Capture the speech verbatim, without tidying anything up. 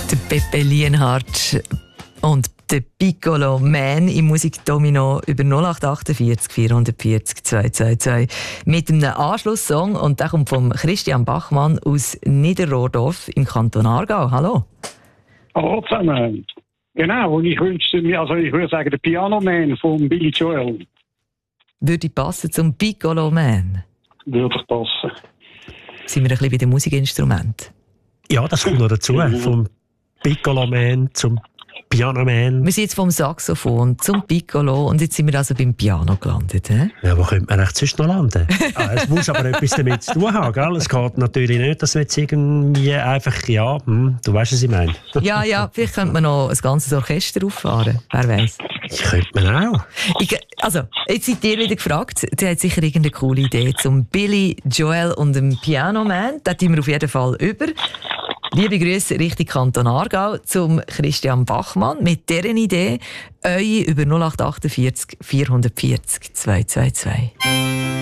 Der Pepe Lienhardt und der Piccolo Man im Musikdomino über null acht achtundvierzig vierhundertvierzig zweihundertzweiundzwanzig mit einem Anschlusssong, und der kommt von Christian Bachmann aus Niederrohdorf im Kanton Aargau. Hallo. Hallo zusammen. Genau, und ich wünschte mir, also ich würde sagen, der Piano Man von Billy Joel. Würde passen zum Piccolo Man? Würde passen. Sind wir ein bisschen wie dem Musikinstrument? Ja, das kommt noch dazu. Vom Piccolo Man zum Piano Man. Wir sind jetzt vom Saxophon zum Piccolo und jetzt sind wir also beim Piano gelandet. He? Ja, wo könnte man echt sonst noch landen? ah, es muss aber etwas damit zu tun haben, gell? Es geht natürlich nicht, dass wir jetzt irgendwie einfach, ja, hm, du weißt, was ich meine. ja, ja, vielleicht könnte man noch ein ganzes Orchester auffahren, wer weiß. Könnte man auch. Ich, also, jetzt seid ihr wieder gefragt. Der hat sicher irgendeine coole Idee zum Billy Joel und dem Piano Man. Das tun wir auf jeden Fall über. Liebe Grüße Richtung Kanton Aargau zum Christian Bachmann mit deren Idee. Eure über null acht achtundvierzig vierhundertvierzig zweihundertzweiundzwanzig.